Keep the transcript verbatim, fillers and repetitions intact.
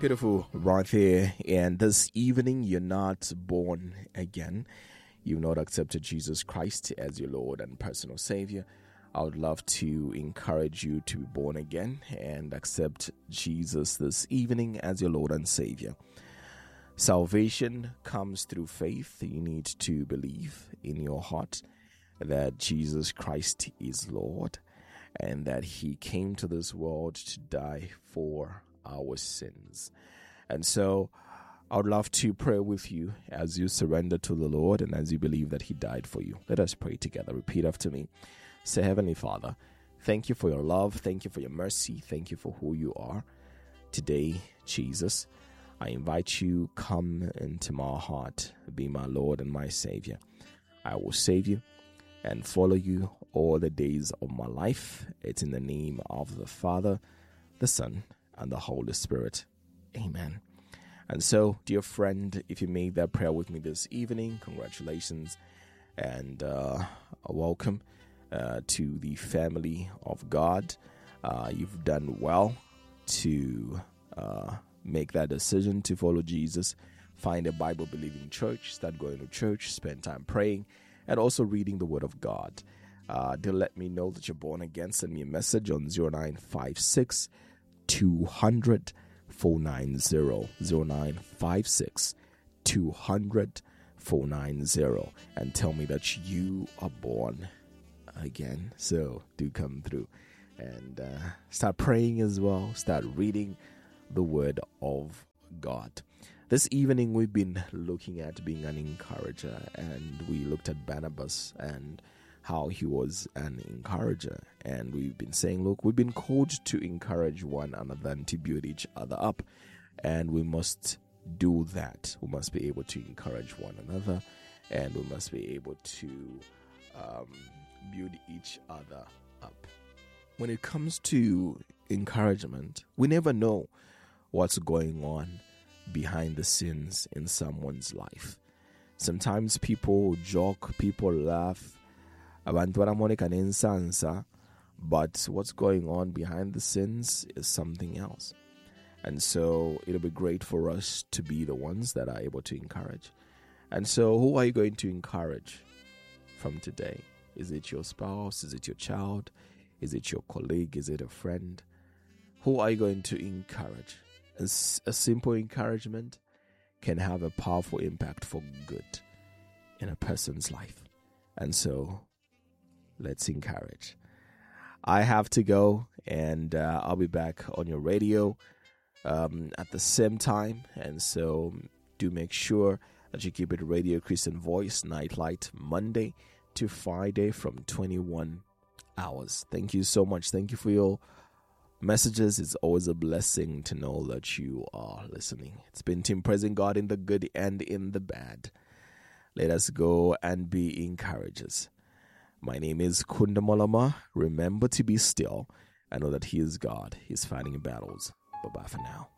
Beautiful right there. And this evening, you're not born again. You've not accepted Jesus Christ as your Lord and personal Savior. I would love to encourage you to be born again and accept Jesus this evening as your Lord and Savior. Salvation comes through faith. You need to believe in your heart that Jesus Christ is Lord and that He came to this world to die for our sins. And so I would love to pray with you as you surrender to the Lord and as you believe that He died for you. Let us pray together. Repeat after me. Say, Heavenly Father, thank you for your love. Thank you for your mercy. Thank you for who you are. Today, Jesus, I invite you, come into my heart, be my Lord and my Savior. I will save you and follow you all the days of my life. It's in the name of the Father, the Son, and the Holy Spirit. Amen. And so, dear friend, if you made that prayer with me this evening, congratulations and uh, welcome uh, to the family of God. Uh, you've done well to uh, make that decision to follow Jesus. Find a Bible-believing church, start going to church, spend time praying, and also reading the Word of God. Uh, do let me know that you're born again. Send me a message on zero nine five six, two hundred, four nine zero, zero nine five six, two hundred, four nine zero, and tell me that you are born again. So do come through and uh, start praying as well. Start reading the Word of God. This evening we've been looking at being an encourager, and we looked at Barnabas and how he was an encourager. And we've been saying, look, we've been called to encourage one another and to build each other up. And we must do that. We must be able to encourage one another, and we must be able to um, build each other up. When it comes to encouragement, we never know what's going on behind the scenes in someone's life. Sometimes people joke, people laugh, abantu baramoneka n'ensansa, but what's going on behind the scenes is something else. And so it'll be great for us to be the ones that are able to encourage. And so who are you going to encourage from today? Is it your spouse? Is it your child? Is it your colleague? Is it a friend? Who are you going to encourage? A, a simple encouragement can have a powerful impact for good in a person's life. And so let's encourage. I have to go, and uh, I'll be back on your radio um, at the same time. And so do make sure that you keep it Radio Christian Voice Nightlight, Monday to Friday from twenty-one hours. Thank you so much. Thank you for your messages. It's always a blessing to know that you are listening. It's been Team Praising God in the good and in the bad. Let us go and be encouragers. My name is Kunda Molama. Remember to be still and know that He is God. He's fighting battles. Bye-bye for now.